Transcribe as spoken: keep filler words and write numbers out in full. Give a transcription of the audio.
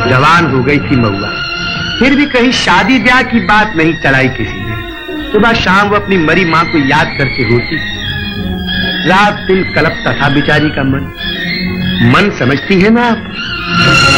जवान हो गई थी महुआ, फिर भी कहीं शादी ब्याह की बात नहीं चलाई किसी ने। सुबह शाम वो अपनी मरी माँ को याद करके रोती, रात दिन कलपता था बेचारी का मन। मन समझती है ना आप?